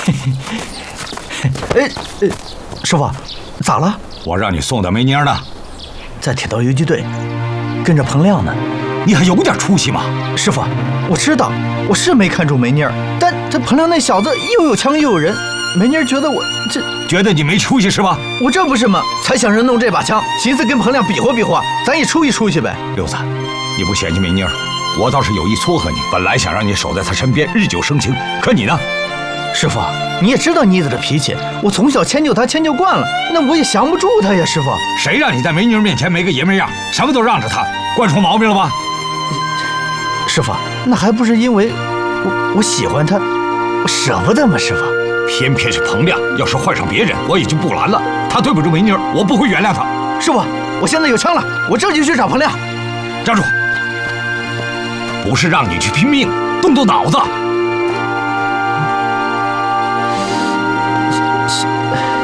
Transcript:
师傅，咋了？ 我让你送的梅妮呢？ 在铁道游击队，跟着彭亮呢。 你还有点出息吗？ 师傅，我知道我是没看中梅妮儿，但这彭亮那小子又有枪又有人，梅妮儿觉得我觉得你没出息是吧？ 我这不是吗？才想着弄这把枪，寻思跟彭亮比划比划，咱也出息出息呗。 六子，你不嫌弃梅妮儿，我倒是有意撮合你，本来想让你守在她身边，日久生情。可你呢？ 师傅，你也知道妮子的脾气，我从小迁就她迁就惯了，那我也降不住她呀。师傅， 谁让你在梅妮儿面前没个爷们样，什么都让着她，惯出毛病了吧？ 师傅，那还不是因为我喜欢她，我舍不得吗？师傅， 偏偏是彭亮，要是换上别人，我也就不拦了。他对不住梅妮儿，我不会原谅他。 师傅，我现在有枪了，我这就去找彭亮。 站住！不是让你去拼命，动动脑子。